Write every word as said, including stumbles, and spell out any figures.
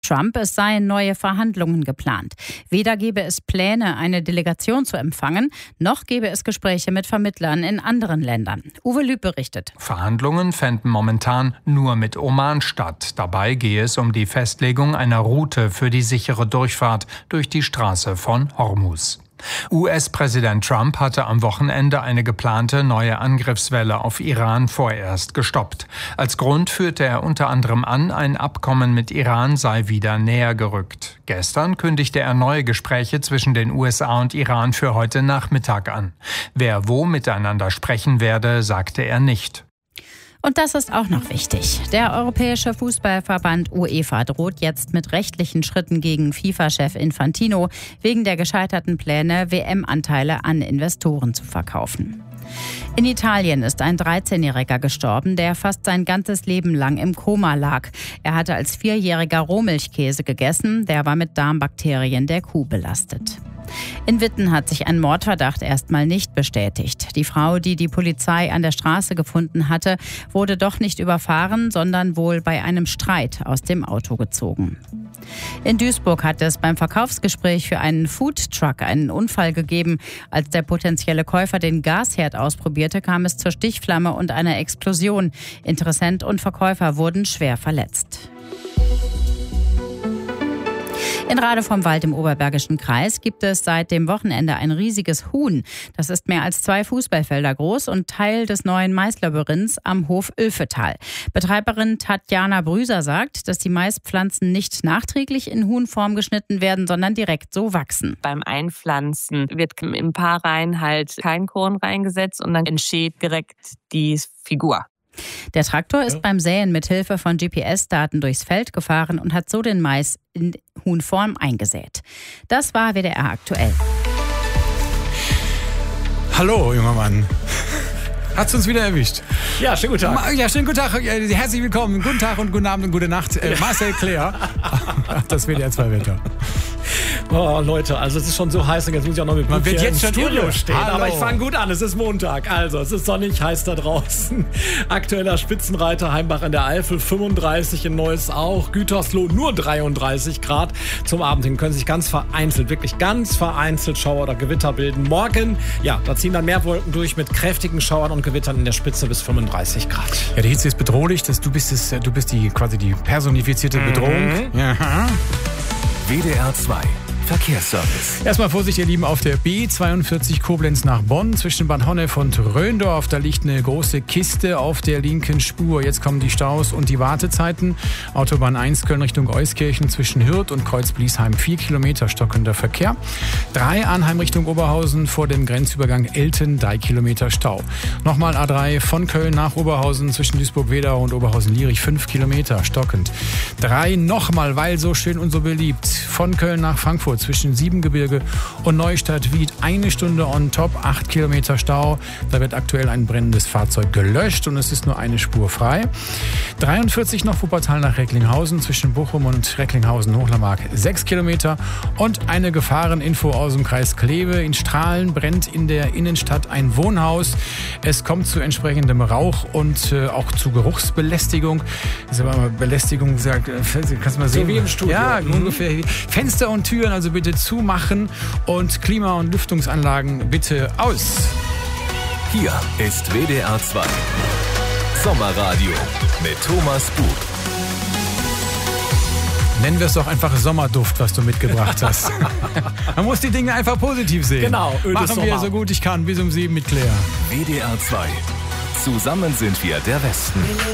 Trump, es seien neue Verhandlungen geplant. Weder gebe es Pläne, eine Delegation zu empfangen, noch gebe es Gespräche mit Vermittlern in anderen Ländern. Uwe Lüb berichtet. Verhandlungen fänden momentan nur mit Oman statt. Dabei gehe es um die Festlegung einer Route für die sichere Durchfahrt durch die Straße von Hormuz. U S-Präsident Trump hatte am Wochenende eine geplante neue Angriffswelle auf Iran vorerst gestoppt. Als Grund führte er unter anderem an, ein Abkommen mit Iran sei wieder näher gerückt. Gestern kündigte er neue Gespräche zwischen den U S A und Iran für heute Nachmittag an. Wer wo miteinander sprechen werde, sagte er nicht. Und das ist auch noch wichtig. Der Europäische Fußballverband UEFA droht jetzt mit rechtlichen Schritten gegen FIFA-Chef Infantino wegen der gescheiterten Pläne, W M-Anteile an Investoren zu verkaufen. In Italien ist ein dreizehnjähriger gestorben, der fast sein ganzes Leben lang im Koma lag. Er hatte als Vierjähriger Rohmilchkäse gegessen, der war mit Darmbakterien der Kuh belastet. In Witten hat sich ein Mordverdacht erstmal nicht bestätigt. Die Frau, die die Polizei an der Straße gefunden hatte, wurde doch nicht überfahren, sondern wohl bei einem Streit aus dem Auto gezogen. In Duisburg hat es beim Verkaufsgespräch für einen Foodtruck einen Unfall gegeben. Als der potenzielle Käufer den Gasherd ausprobierte, kam es zur Stichflamme und einer Explosion. Interessent und Verkäufer wurden schwer verletzt. In Rade vom Wald im Oberbergischen Kreis gibt es seit dem Wochenende ein riesiges Huhn. Das ist mehr als zwei Fußballfelder groß und Teil des neuen Maislabyrinths am Hof Oelfetal. Betreiberin Tatjana Brüser sagt, dass die Maispflanzen nicht nachträglich in Huhnform geschnitten werden, sondern direkt so wachsen. Beim Einpflanzen wird in Paarreihen halt kein Korn reingesetzt und dann entsteht direkt die Figur. Der Traktor ist ja. beim Säen mit Hilfe von G P S-Daten durchs Feld gefahren und hat so den Mais in Huhnform eingesät. Das war W D R aktuell. Hallo, junger Mann. Hat's uns wieder erwischt. Ja, schönen guten Tag. Ja, schönen guten Tag. Herzlich willkommen. Guten Tag und guten Abend und gute Nacht. Äh, Marcel Claire. Das W D R zwei Wetter. Oh, Leute, also es ist schon so heiß und jetzt muss ich auch noch mit Man wird jetzt im schon Studio irre. stehen. Hallo. Aber ich fange gut an, es ist Montag. Also, es ist sonnig, heiß da draußen. Aktueller Spitzenreiter Heimbach an der Eifel, fünfunddreißig, in Neuss auch. Gütersloh nur dreiunddreißig Grad. Zum Abend hin können sich ganz vereinzelt, wirklich ganz vereinzelt Schauer oder Gewitter bilden. Morgen, ja, da ziehen dann mehr Wolken durch mit kräftigen Schauern und Gewittern in der Spitze bis fünfunddreißig Grad. Ja, die Hitze ist bedrohlich. Das, du bist, es, du bist die, quasi die personifizierte Bedrohung. Mhm. Ja. W D R zwei Verkehrsservice. Erstmal Vorsicht, ihr Lieben, auf der B zweiundvierzig Koblenz nach Bonn zwischen Bad Honnef und Röndorf. Da liegt eine große Kiste auf der linken Spur. Jetzt kommen die Staus und die Wartezeiten. Autobahn eins Köln Richtung Euskirchen zwischen Hürth und Kreuz-Bliesheim. Vier Kilometer stockender Verkehr. drei Arnheim Richtung Oberhausen vor dem Grenzübergang Elten. Drei Kilometer Stau. Nochmal A drei von Köln nach Oberhausen zwischen Duisburg-Wedau und Oberhausen-Lierich. Fünf Kilometer stockend. drei nochmal, weil so schön und so beliebt. Von Köln nach Frankfurt zwischen Siebengebirge und Neustadt-Wied eine Stunde on top, acht Kilometer Stau. Da wird aktuell ein brennendes Fahrzeug gelöscht und es ist nur eine Spur frei. dreiundvierzig noch Wuppertal nach Recklinghausen zwischen Bochum und Recklinghausen-Hochlermark, sechs Kilometer. Und eine Gefahreninfo aus dem Kreis Kleve. In Strahlen brennt in der Innenstadt ein Wohnhaus. Es kommt zu entsprechendem Rauch und äh, auch zu Geruchsbelästigung. Das ist aber mal Belästigung, sagt, kannst du mal sehen. So wie im Studio. Ja, mhm. ungefähr. Fenster und Türen also bitte zumachen und Klima- und Lüftungsanlagen bitte aus. Hier ist W D R zwei Sommerradio mit Thomas Bug. Nennen wir es doch einfach Sommerduft, was du mitgebracht hast. Man muss die Dinge einfach positiv sehen. Genau, ödes Machen wir Sommer. so gut ich kann. Bis um sieben mit Claire. W D R zwei. Zusammen sind wir der Westen.